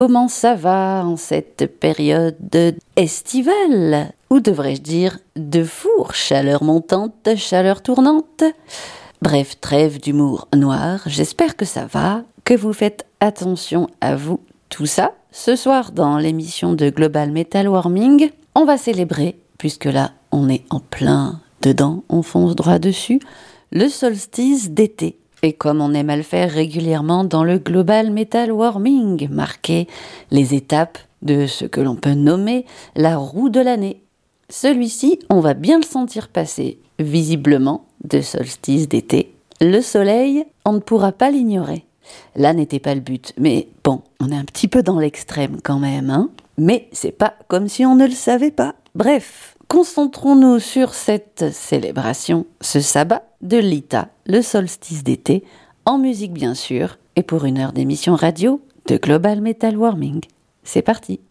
Comment ça va en cette période estivale? Ou devrais-je dire de four, chaleur montante, chaleur tournante? Bref, trêve d'humour noir, j'espère que ça va, que vous faites attention à vous, tout ça. Ce soir, dans l'émission de Global Metal Warming, on va célébrer, puisque là, on est en plein dedans, on fonce droit dessus, le solstice d'été. Et comme on aime à le faire régulièrement dans le Global Metal Warming, marquer les étapes de ce que l'on peut nommer la roue de l'année. Celui-ci, on va bien le sentir passer, visiblement, de solstice d'été. Le soleil, on ne pourra pas l'ignorer. Là n'était pas le but, mais bon, on est un petit peu dans l'extrême quand même, hein. Mais c'est pas comme si on ne le savait pas. Bref, concentrons-nous sur cette célébration, ce sabbat de l'Ita, le solstice d'été, en musique bien sûr, et pour une heure d'émission radio de Global Metal Warming. C'est parti!